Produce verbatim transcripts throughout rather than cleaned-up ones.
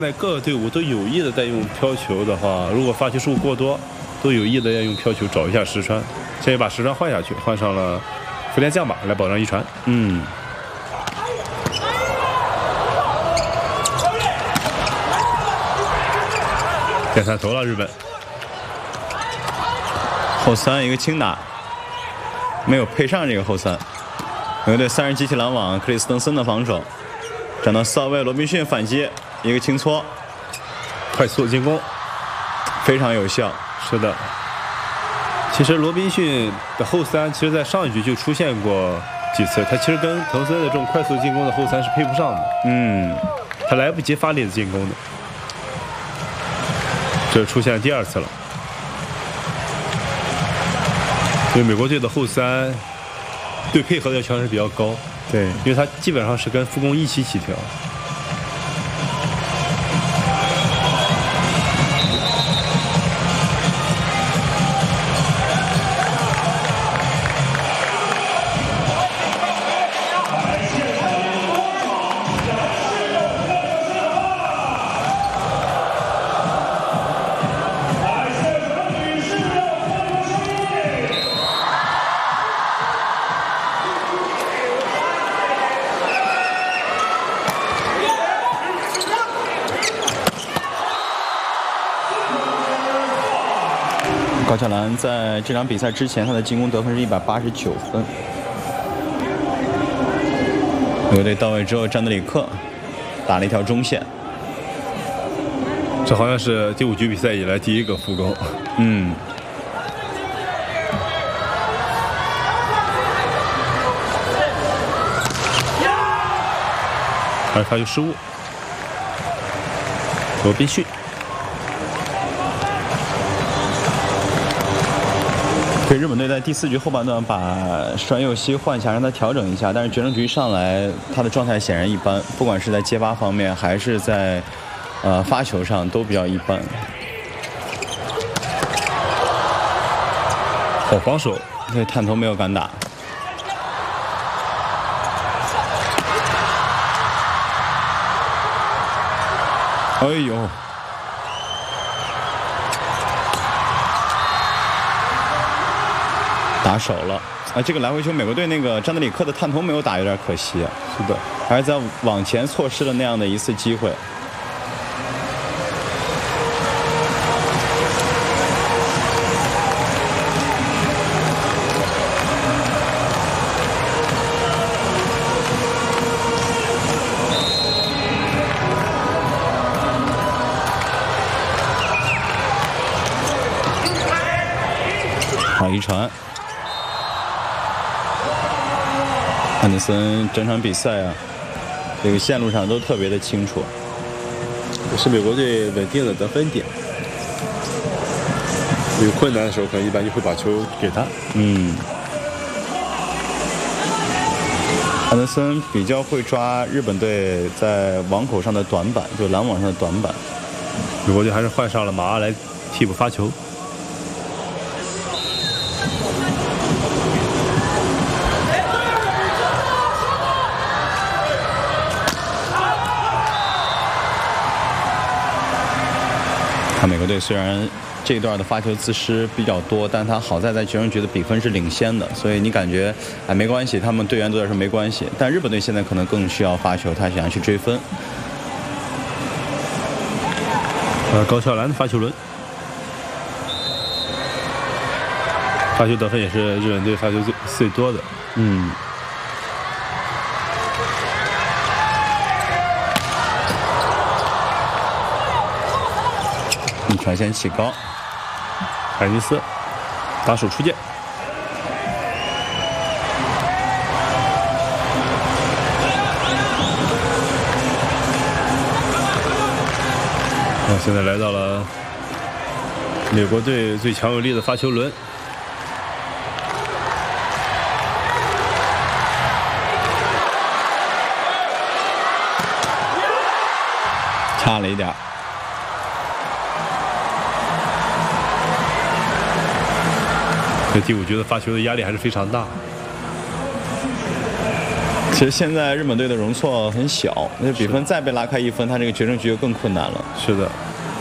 在各个队伍都有意的在用飘球的话，如果发球数过多，都有意的要用飘球找一下石川。现在把石川换下去，换上了福田将马来保障一传。 嗯。 点三投了日本。 后三一个轻打，没有配上这个后三。美国队三人集体拦网，克里斯滕森的防守，站到四号位，罗宾逊反击，一个轻搓， 快速进攻， 非常有效。 是的。其实罗宾逊的后三，其实在上一局就出现过几次，他其实跟滕森的这种快速进攻的后三是配不上的。 嗯， 他来不及发力的进攻的，这出现第二次了。所以美国队的后三对配合的要求还是比较高， 对， 因为他基本上是跟副攻一起起跳。 高桥兰在这场比赛之前，他的进攻得分是一百八十九分。美国队到位之后，詹德里克打了一条中线， 这好像是第五局比赛以来第一个副攻。 嗯。 而他就失误，罗宾逊。 对，日本队在第四局后半段把栓佑希换下，让他调整一下，但是决胜局上来他的状态显然一般，不管是在接发方面还是在呃发球上都比较一般。 好防守， 对，探头没有敢打。哎呦！打手了啊！这个来回球，美国队那个詹德里克的探头没有打，有点可惜。 是的， 还是在往前错失了那样的一次机会。好，一传。安德森整场比赛啊，这个线路上都特别的清楚， 也是美国队稳定的得分点。有困难的时候，可能一般就会把球给他。 嗯，安德森比较会抓日本队在网口上的短板，就拦网上的短板。 美国队还是换上了马阿来替补发球。 看美国队虽然这一段的发球自失比较多，但他好在在决胜局的比分是领先的，所以你感觉哎没关系，他们队员都在说没关系。但日本队现在可能更需要发球，他想要去追分。 呃，高桥兰的发球轮，发球得分也是日本队发球最最多的。 嗯。一传线起高， 海尼斯打手出界。那现在来到了美国队最强有力的发球轮。 差了一点。 这第五局的发球的压力还是非常大。 其实现在日本队的容错很小，那比分再被拉开一分，他这个决胜局就更困难了。 是的，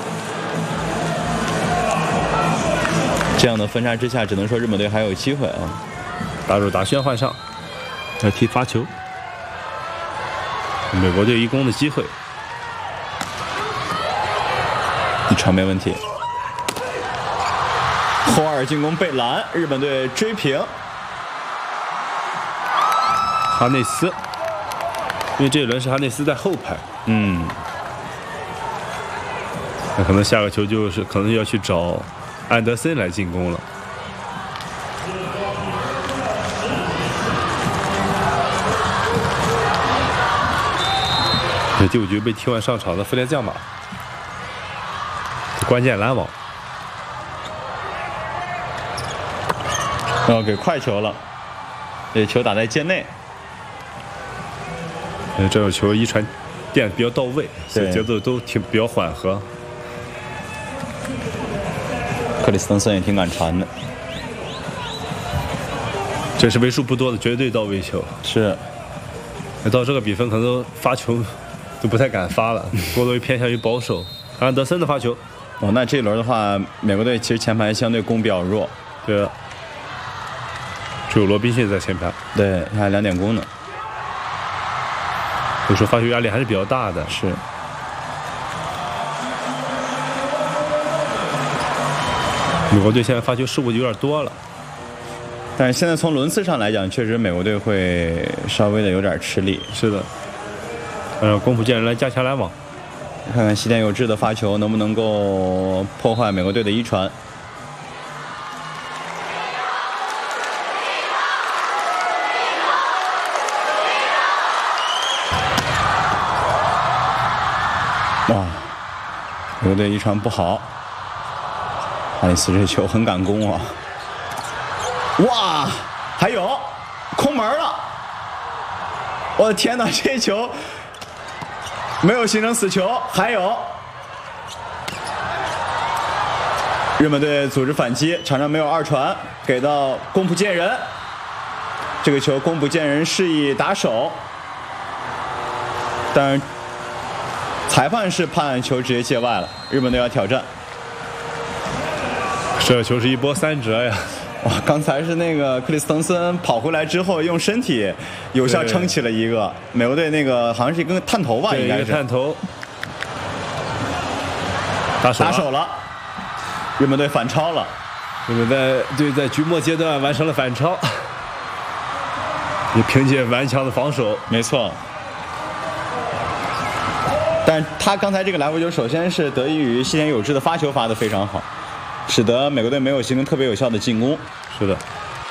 这样的分差之下，只能说日本队还有机会啊。 打入达轩换上，来踢发球。美国队一攻的机会， 一传没问题。后二进攻被拦，日本队追平。 哈内斯，因为这一轮是哈内斯在后排， 嗯， 那可能下个球就是可能要去找安德森来进攻了。这第五局被替换上场的弗列将马，关键拦网， 要给快球了，这球打在界内。 呃，这种球一传垫比较到位，所以节奏都挺比较缓和。 克里斯滕森也挺敢传的， 这是为数不多的绝对到位球。 是， 到这个比分可能发球都不太敢发了，多多偏向于保守。安德森的发球， 哦，那这一轮的话，美国队其实前排相对攻比较弱。 对，只有罗宾逊在前排。 对，他还两点攻呢。 所以说发球压力还是比较大的。 是。 美国队现在发球失误有点多了， 但是现在从轮次上来讲，确实美国队会稍微的有点吃力。 是的，让宫浦健人来加强拦网， 看看西田有志的发球能不能够破坏美国队的一传。哇，美国队一传不好，哈里斯这球很敢攻啊！哇，还有空门了！我的天哪，这球没有形成死球，还有日本队组织反击，场上没有二传，给到宫浦健人，这个球宫浦健人示意打手，但是裁判是判球直接界外了，日本队要挑战。 这球是一波三折呀！ 哇，刚才是那个克里斯滕森跑回来之后，用身体有效撑起了一个美国队那个好像是一根探头吧，应该是一个探头，打手打手了，日本队反超了。 日本队队在局末阶段完成了反超，也凭借顽强的防守， 没错。但他刚才这个来回球，首先是得益于西田有志的发球发得非常好，使得美国队没有形成特别有效的进攻。 是的。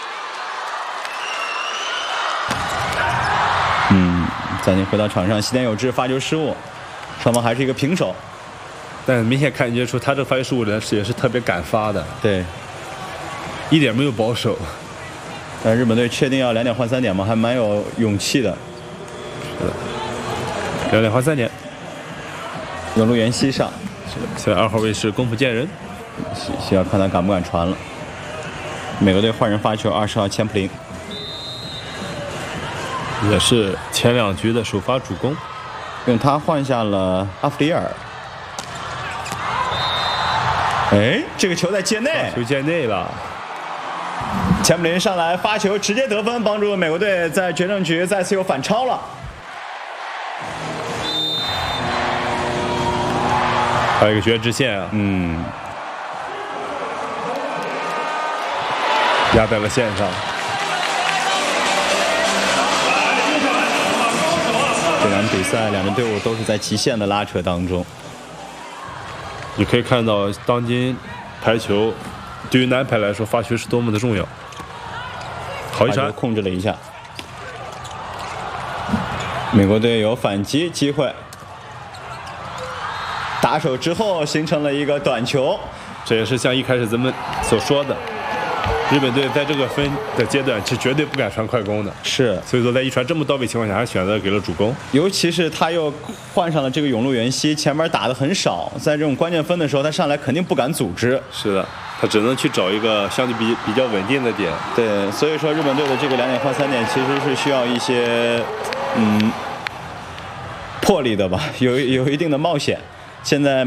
嗯，暂停回到场上，西田有志发球失误，双方还是一个平手。 但明显感觉出他这发球失误人是也是特别敢发的， 对， 一点没有保守。 但日本队确定要两点换三点吗？还蛮有勇气的。 是的，两点换三点。 永路元希上， 是的，现在二号位是宫浦健人， 需需要看他敢不敢传了。美国队换人发球，二十号千普林， 也是前两局的首发主攻， 用他换下了阿弗里尔。哎，这个球在界内， 球界内了。 千普林上来发球，直接得分，帮助美国队在决胜局再次有反超了。 还有一个绝直线啊， 嗯， 压在了线上。 这场比赛两支队伍都是在极限的拉扯当中。 你可以看到，当今排球对于男排来说，发球是多么的重要。好一传， 控制了一下，美国队有反击机会。打手之后形成了一个短球， 这也是像一开始咱们所说的，日本队在这个分的阶段是绝对不敢传快攻的， 是， 所以说在一传这么到位情况下，还选择给了主攻。 尤其是他又换上了这个永路元希，前面打的很少，在这种关键分的时候，他上来肯定不敢组织。 是的，他只能去找一个相对比比较稳定的点。 对，所以说日本队的这个两点换三点，其实是需要一些嗯，魄力的吧，有有一定的冒险。现在